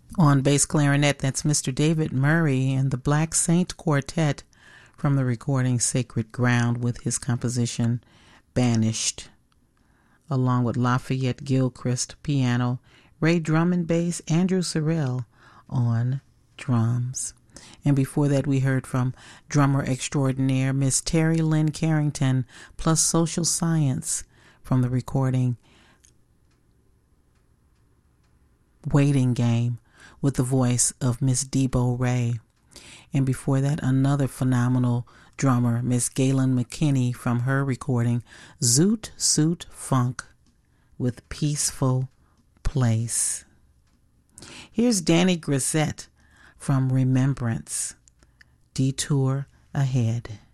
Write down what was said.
On bass clarinet, that's Mr. David Murray and the Black Saint Quartet from the recording Sacred Ground with his composition Banished, along with Lafayette Gilchrist piano, Ray Drum and bass, Andrew Sorrell on drums. And before that, we heard from drummer extraordinaire Miss Terry Lynn Carrington plus Social Science from the recording Waiting Game with the voice of Miss Debo Ray. And before that, another phenomenal drummer, Miss Galen McKinney from her recording Zoot Suit Funk with Peaceful Place. Here's Danny Grisette from Remembrance, Detour Ahead.